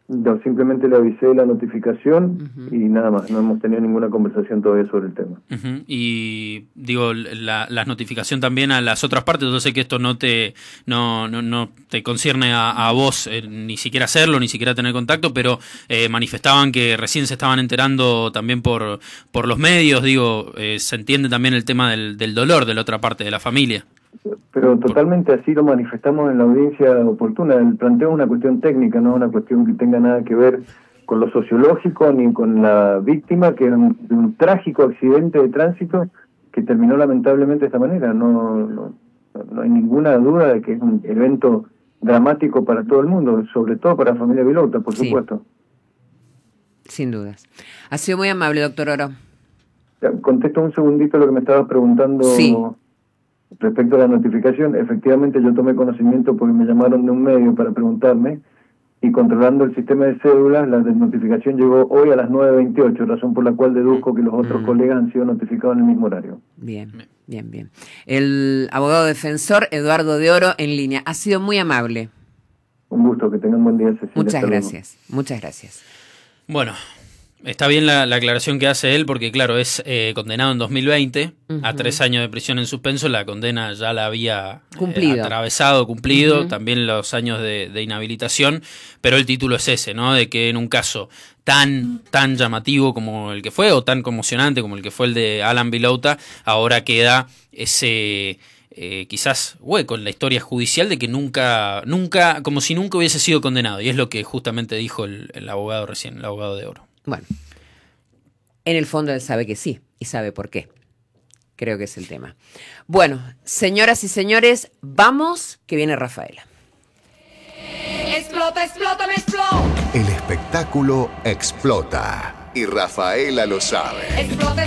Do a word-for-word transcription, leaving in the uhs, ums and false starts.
Yo simplemente le avisé de la notificación uh-huh. y nada más, no hemos tenido ninguna conversación todavía sobre el tema. Uh-huh. Y digo, la, la notificación también a las otras partes, yo sé que esto no te no no, no te concierne a, a vos eh, ni siquiera hacerlo, ni siquiera tener contacto, pero eh, manifestaban que recién se estaban enterando también por, por los medios, digo, eh, se entiende también el tema del, del dolor de la otra parte de la familia. Pero totalmente así lo manifestamos en la audiencia oportuna. El planteo es una cuestión técnica, no es una cuestión que tenga nada que ver con lo sociológico ni con la víctima, que es un, un trágico accidente de tránsito que terminó lamentablemente de esta manera. No, no, no hay ninguna duda de que es un evento dramático para todo el mundo, sobre todo para la familia Vilouta, por sí. supuesto. Sin dudas. Ha sido muy amable, doctor Oro. Ya, contesto un segundito lo que me estabas preguntando. Sí. Respecto a la notificación, efectivamente yo tomé conocimiento porque me llamaron de un medio para preguntarme, y controlando el sistema de cédulas, la notificación llegó hoy a las nueve veintiocho, razón por la cual deduzco que los otros mm. colegas han sido notificados en el mismo horario. Bien, bien, bien. El abogado defensor Eduardo de Oro en línea. Ha sido muy amable. Un gusto, que tengan buen día, Cecilia. Muchas gracias, muchas gracias. Bueno, está bien la, la aclaración que hace él, porque claro, es eh, condenado en dos mil veinte uh-huh. a tres años de prisión en suspenso. La condena ya la había cumplido. Eh, atravesado, cumplido, uh-huh. también los años de, de inhabilitación, pero el título es ese, ¿no? De que en un caso tan, tan llamativo como el que fue, o tan conmocionante como el que fue el de Alan Vilouta, ahora queda ese... Eh, quizás hueco en la historia judicial de que nunca, nunca, como si nunca hubiese sido condenado, y es lo que justamente dijo el, el abogado recién, el abogado de Oro. Bueno, en el fondo él sabe que sí, y sabe por qué. Creo que es el tema. Bueno, señoras y señores, vamos, que viene Rafaela. Explota, explota, me explota. El espectáculo explota, y Rafaela lo sabe. Explota,